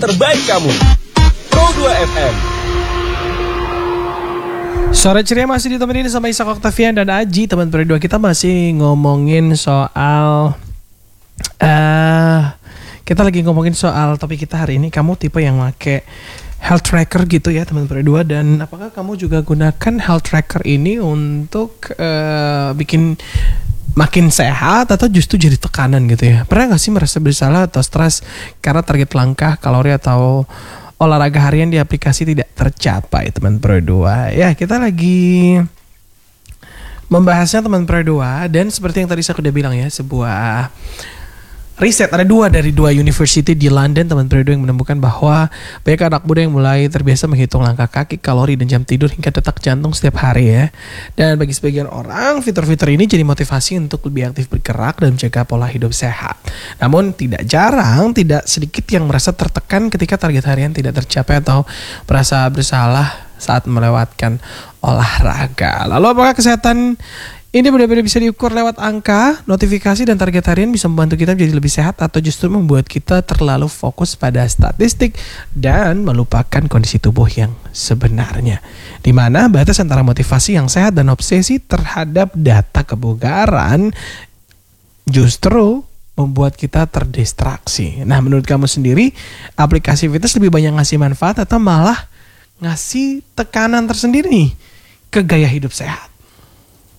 terbaik kamu. Pro 2 FM. Sore ceria masih ditemenin sama Isak Octavian dan Aji. Teman berdua kita masih ngomongin soal kita lagi ngomongin soal topik kita hari ini. Kamu tipe yang pakai health tracker gitu ya teman berdua. Dan apakah kamu juga gunakan health tracker ini untuk bikin makin sehat atau justru jadi tekanan gitu ya? Pernah gak sih merasa bersalah atau stres karena target langkah, kalori atau olahraga harian di aplikasi tidak tercapai teman berdua? Ya, kita lagi membahasnya teman berdua. Dan seperti yang tadi saya udah bilang ya, sebuah riset, ada dari dua university di London teman berdua yang menemukan bahwa banyak anak muda yang mulai terbiasa menghitung langkah kaki, kalori, dan jam tidur hingga detak jantung setiap hari ya. Dan bagi sebagian orang, fitur-fitur ini jadi motivasi untuk lebih aktif bergerak dan menjaga pola hidup sehat. Namun tidak sedikit yang merasa tertekan ketika target harian tidak tercapai atau merasa bersalah saat melewatkan olahraga. Lalu apakah kesehatan ini benar-benar bisa diukur lewat angka, notifikasi, dan target harian bisa membantu kita menjadi lebih sehat atau justru membuat kita terlalu fokus pada statistik dan melupakan kondisi tubuh yang sebenarnya? Di mana batas antara motivasi yang sehat dan obsesi terhadap data kebugaran justru membuat kita terdistraksi. Nah, menurut kamu sendiri, aplikasi fitness lebih banyak ngasih manfaat atau malah ngasih tekanan tersendiri nih ke gaya hidup sehat?